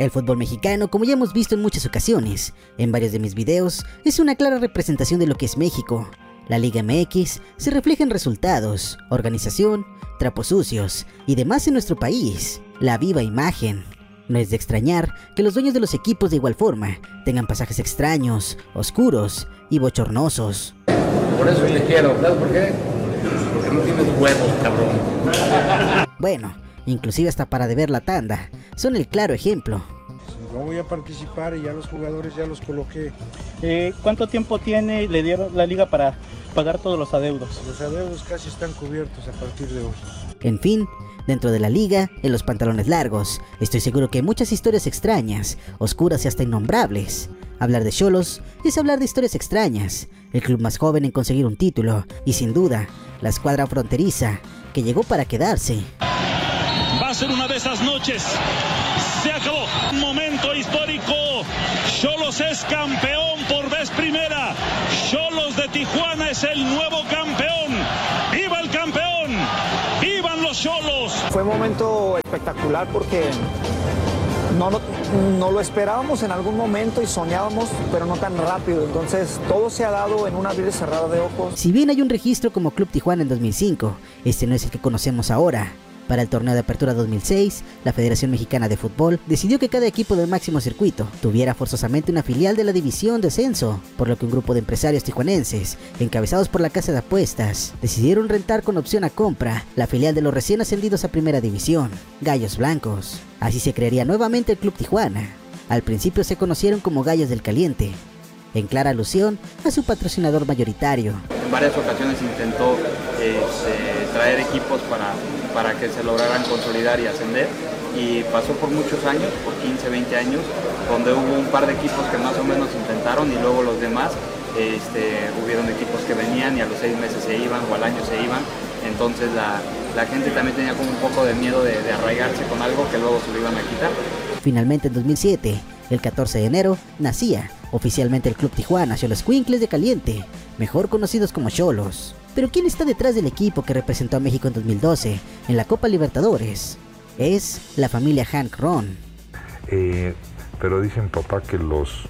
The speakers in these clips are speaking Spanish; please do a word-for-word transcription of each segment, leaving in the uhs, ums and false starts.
El fútbol mexicano, como ya hemos visto en muchas ocasiones, en varios de mis videos, es una clara representación de lo que es México. La Liga M X se refleja en resultados, organización, trapos sucios y demás en nuestro país, la viva imagen. No es de extrañar que los dueños de los equipos de igual forma tengan pasajes extraños, oscuros y bochornosos. Por eso te quiero, ¿sabes por qué? Porque no tienes huevos, cabrón. Bueno, inclusive hasta para deber la tanda, son el claro ejemplo. No voy a participar y ya los jugadores ya los coloqué. Eh, ¿Cuánto tiempo tiene, le dieron la liga para pagar todos los adeudos? Los adeudos casi están cubiertos a partir de hoy. En fin, dentro de la liga, en los pantalones largos, estoy seguro que hay muchas historias extrañas, oscuras y hasta innombrables. Hablar de Xolos es hablar de historias extrañas, el club más joven en conseguir un título y sin duda, la escuadra fronteriza que llegó para quedarse. Va a ser una de esas noches. Se acabó. Un momento histórico. Xolos es campeón por vez primera. Xolos de Tijuana es el nuevo campeón. ¡Viva el campeón! ¡Vivan los Xolos! Fue un momento espectacular porque no, no, no lo esperábamos en algún momento y soñábamos, pero no tan rápido. Entonces todo se ha dado en un abrir y cerrar de ojos. Si bien hay un registro como Club Tijuana en dos mil cinco, este no es el que conocemos ahora. Para el torneo de apertura dos mil seis, la Federación Mexicana de Fútbol decidió que cada equipo del máximo circuito tuviera forzosamente una filial de la división de ascenso, por lo que un grupo de empresarios tijuanenses, encabezados por la casa de apuestas, decidieron rentar con opción a compra la filial de los recién ascendidos a primera división, Gallos Blancos. Así se crearía nuevamente el Club Tijuana. Al principio se conocieron como Gallos del Caliente, en clara alusión a su patrocinador mayoritario. En varias ocasiones intentó este, traer equipos para, para que se lograran consolidar y ascender, y pasó por muchos años, por quince, veinte años, donde hubo un par de equipos que más o menos intentaron y luego los demás, este, hubieron equipos que venían y a los seis meses se iban o al año se iban. Entonces la, la gente también tenía como un poco de miedo de, de arraigarse con algo que luego se lo iban a quitar. Finalmente en dos mil siete, el catorce de enero, nacía oficialmente el Club Tijuana Xoloscuincles de Caliente, mejor conocidos como Xolos. Pero ¿quién está detrás del equipo que representó a México en dos mil doce en la Copa Libertadores? Es la familia Hank Ron. Eh, pero dicen, papá, que los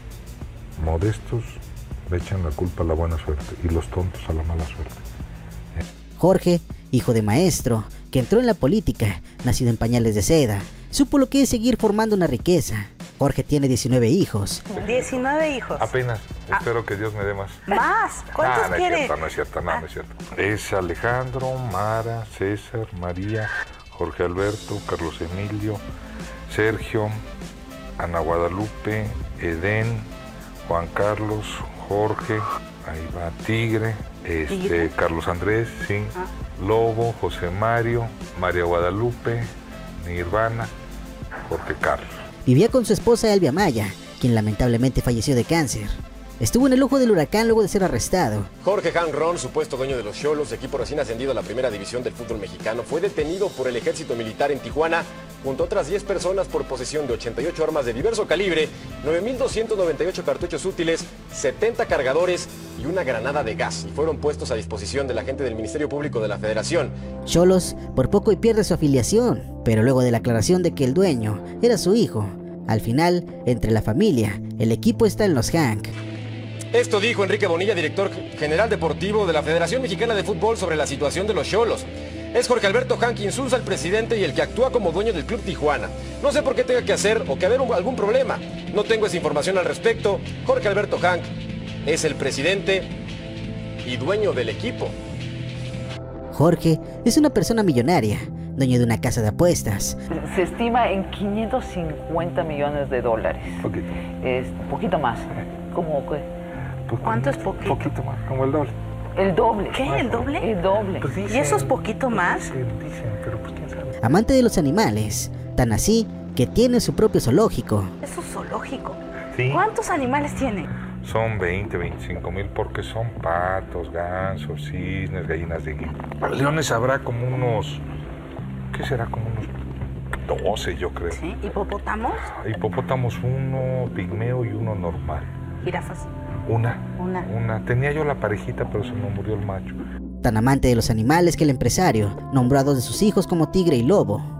modestos le echan la culpa a la buena suerte y los tontos a la mala suerte. Eh. Jorge, hijo de maestro, que entró en la política, nacido en pañales de seda, supo lo que es seguir formando una riqueza. Jorge tiene diecinueve hijos. diecinueve hijos. Apenas. Ah. Espero que Dios me dé más. ¿Más? ¿Cuántos ah, no quiere? Es cierto, no es cierto, no, no es cierto. Es Alejandro, Mara, César, María, Jorge Alberto, Carlos Emilio, Sergio, Ana Guadalupe, Edén, Juan Carlos, Jorge, ahí va Tigre, este, ¿Tigre? Carlos Andrés, sí, ah. Lobo, José Mario, María Guadalupe, Nirvana, Jorge Carlos. Vivía con su esposa Elvia Maya, quien lamentablemente falleció de cáncer. Estuvo en el ojo del huracán luego de ser arrestado. Jorge Hank Ron, supuesto dueño de los Xolos, equipo recién ascendido a la primera división del fútbol mexicano, fue detenido por el ejército militar en Tijuana junto a otras diez personas por posesión de ochenta y ocho armas de diverso calibre, nueve mil doscientos noventa y ocho cartuchos útiles, setenta cargadores y una granada de gas, y fueron puestos a disposición de la gente del Ministerio Público de la Federación. Xolos por poco y pierde su afiliación, pero luego de la aclaración de que el dueño era su hijo, al final, entre la familia, el equipo está en los Hank. Esto dijo Enrique Bonilla, director general deportivo de la Federación Mexicana de Fútbol, sobre la situación de los Xolos. Es Jorge Alberto Hank quien insulta al presidente y el que actúa como dueño del Club Tijuana. No sé por qué tenga que hacer o que haber un, algún problema. No tengo esa información al respecto. Jorge Alberto Hank es el presidente y dueño del equipo. Jorge es una persona millonaria, dueño de una casa de apuestas. Se estima en quinientos cincuenta millones de dólares. Poquito. Es un poquito más. ¿Cómo qué? Pues, ¿Cuánto es poquito? Poquito más, como el doble. ¿El doble? ¿Qué? ¿El doble? El doble. Pues dicen, ¿Y eso es poquito más? Dicen, dicen, pero pues quién sabe. Amante de los animales, tan así que tiene su propio zoológico. ¿Es un zoológico? Sí. ¿Cuántos animales tiene? Son veinte, veinticinco mil porque son patos, gansos, cisnes, gallinas de guinea. Leones habrá como unos, ¿qué será? Como unos doce, yo creo. ¿Sí? ¿Hipopótamos? Hipopótamos uno pigmeo y uno normal. ¿Jirafas? Una. Una. Una. Tenía yo la parejita, pero se me murió el macho. Tan amante de los animales que el empresario nombró a dos de sus hijos como Tigre y Lobo.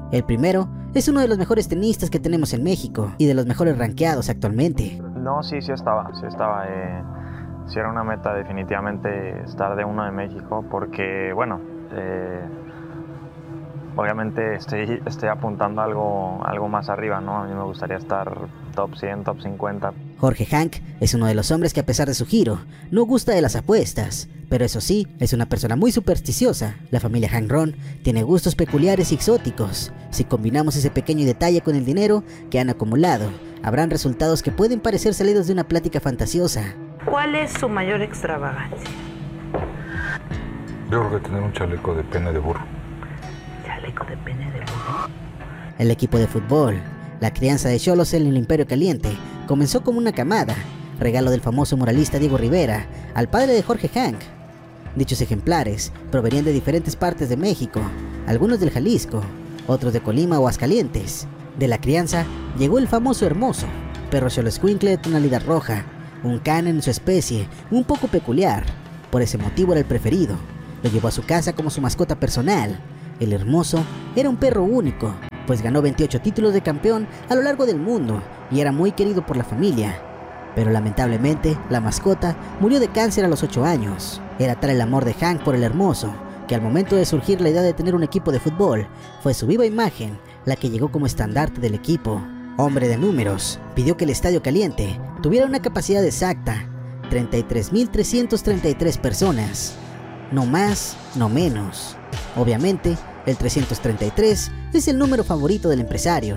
El primero es uno de los mejores tenistas que tenemos en México y de los mejores rankeados actualmente. No, sí, sí estaba, sí estaba. Eh, sí era una meta definitivamente estar de uno de México porque, bueno, eh, obviamente estoy, estoy apuntando a algo, algo más arriba, ¿no? A mí me gustaría estar top cien, top cincuenta. Jorge Hank es uno de los hombres que a pesar de su giro, no gusta de las apuestas, pero eso sí, es una persona muy supersticiosa. La familia Hank Ron tiene gustos peculiares y exóticos. Si combinamos ese pequeño detalle con el dinero que han acumulado, habrán resultados que pueden parecer salidos de una plática fantasiosa. ¿Cuál es su mayor extravagancia? Yo creo que tener un chaleco de pene de burro. ¿Chaleco de pene de burro? El equipo de fútbol, la crianza de Xolos en el Imperio Caliente, comenzó como una camada, regalo del famoso muralista Diego Rivera al padre de Jorge Hank. Dichos ejemplares provenían de diferentes partes de México, algunos del Jalisco, otros de Colima o Aguascalientes. De la crianza llegó el famoso Hermoso, perro xoloscuincle de tonalidad roja, un can en su especie, un poco peculiar. Por ese motivo era el preferido. Lo llevó a su casa como su mascota personal. El Hermoso era un perro único, pues ganó veintiocho títulos de campeón a lo largo del mundo y era muy querido por la familia. Pero lamentablemente, la mascota murió de cáncer a los ocho años. Era tal el amor de Hank por el Hermoso, que al momento de surgir la idea de tener un equipo de fútbol, fue su viva imagen la que llegó como estandarte del equipo. Hombre de números, pidió que el Estadio Caliente tuviera una capacidad exacta, treinta y tres mil trescientas treinta y tres personas. No más, no menos. Obviamente, el trescientos treinta y tres es el número favorito del empresario.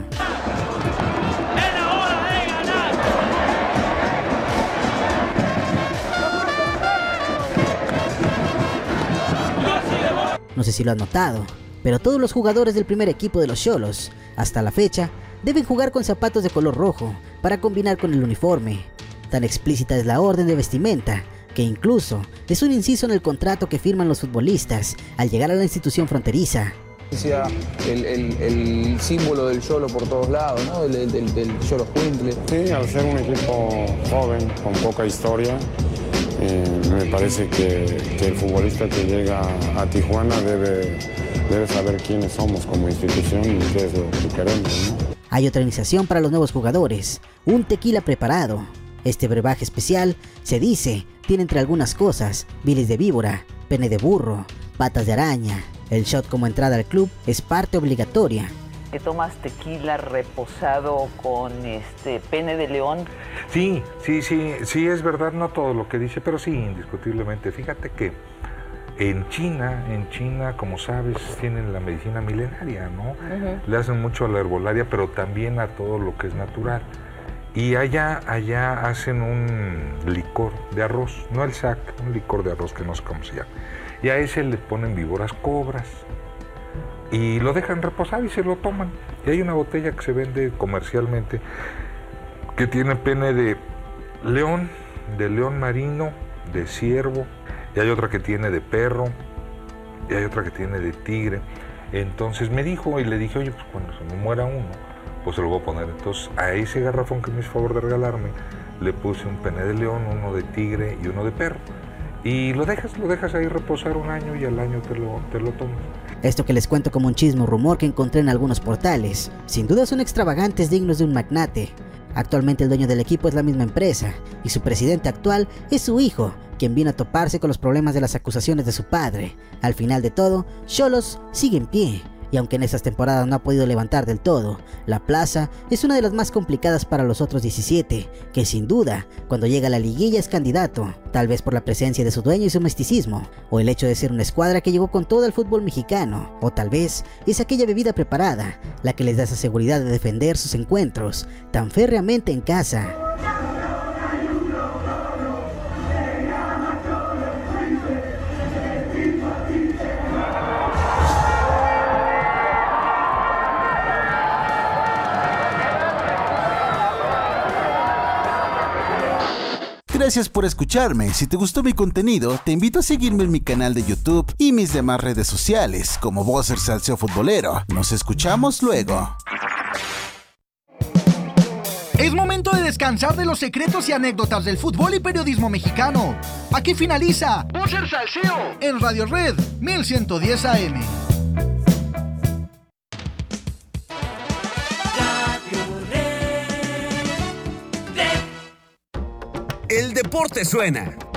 No sé si lo has notado, pero todos los jugadores del primer equipo de los Xolos, hasta la fecha, deben jugar con zapatos de color rojo para combinar con el uniforme. Tan explícita es la orden de vestimenta que incluso es un inciso en el contrato que firman los futbolistas al llegar a la institución fronteriza. Sea el, el, el símbolo del Xolo por todos lados, ¿no? Del, del, del xoloscuincle. Sí, al ser un equipo joven, con poca historia, eh, me parece que, que el futbolista que llega a Tijuana debe, debe saber quiénes somos como institución y qué es lo que queremos, ¿no? Hay otra iniciación para los nuevos jugadores, un tequila preparado. Este brebaje especial, se dice, tiene entre algunas cosas bilis de víbora, pene de burro, patas de araña. El shot como entrada al club es parte obligatoria. ¿Que tomas tequila reposado con este pene de león? Sí, sí, sí, sí, es verdad, no todo lo que dice, pero sí, indiscutiblemente. Fíjate que en China, en China, como sabes, tienen la medicina milenaria, ¿no? Uh-huh. Le hacen mucho a la herbolaria, pero también a todo lo que es natural. Y allá, allá hacen un licor de arroz, no el sac, un licor de arroz que no sé cómo se llama. Y a ese le ponen víboras cobras y lo dejan reposar y se lo toman. Y hay una botella que se vende comercialmente que tiene pene de león, de león marino, de ciervo, y hay otra que tiene de perro, y hay otra que tiene de tigre. Entonces me dijo, y le dije, oye, pues cuando se me muera uno, pues se lo voy a poner. Entonces a ese garrafón que me hizo favor de regalarme, le puse un pene de león, uno de tigre y uno de perro. Y lo dejas, lo dejas ahí reposar un año y al año te lo, te lo tomas. Esto que les cuento como un chisme o rumor que encontré en algunos portales, sin duda son extravagantes dignos de un magnate. Actualmente el dueño del equipo es la misma empresa, y su presidente actual es su hijo, quien vino a toparse con los problemas de las acusaciones de su padre. Al final de todo, Xolos sigue en pie. Y aunque en estas temporadas no ha podido levantar del todo, la plaza es una de las más complicadas para los otros diecisiete, que sin duda, cuando llega a la liguilla es candidato, tal vez por la presencia de su dueño y su misticismo, o el hecho de ser una escuadra que llegó con todo el fútbol mexicano, o tal vez es aquella bebida preparada, la que les da esa seguridad de defender sus encuentros tan férreamente en casa. Gracias por escucharme. Si te gustó mi contenido, te invito a seguirme en mi canal de YouTube y mis demás redes sociales como Bosser Salseo Futbolero. Nos escuchamos luego. Es momento de descansar de los secretos y anécdotas del fútbol y periodismo mexicano. Aquí finaliza Bosser Salseo en Radio Red mil ciento diez A M. El deporte suena.